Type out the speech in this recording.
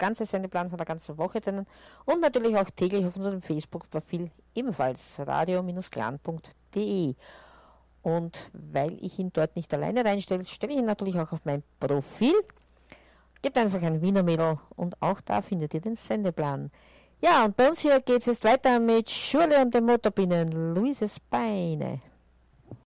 ganze Sendeplan von der ganzen Woche drinnen und natürlich auch täglich auf unserem Facebook-Profil ebenfalls radio-clan.de. Und weil ich ihn dort nicht alleine reinstelle, stelle ich ihn natürlich auch auf mein Profil. Gebt einfach ein Wiener Mädel und auch da findet ihr den Sendeplan. Ja, und bei uns hier geht es jetzt weiter mit Schurle und den Motorbienen, Luises Beine.